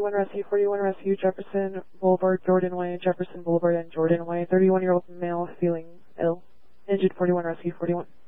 41 Rescue, Jefferson Boulevard, Jordan Way, Jefferson Boulevard and Jordan Way. 31-year-old male feeling ill. Injured 41 Rescue, 41.